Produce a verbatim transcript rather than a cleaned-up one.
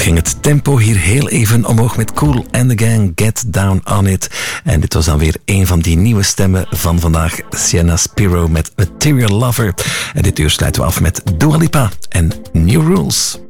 ging het tempo hier heel even omhoog met Kool and the Gang, Get Down on It. En dit was dan weer een van die nieuwe stemmen van vandaag, Sienna Spiro met Material Lover. En dit uur sluiten we af met Dua Lipa en New Rules.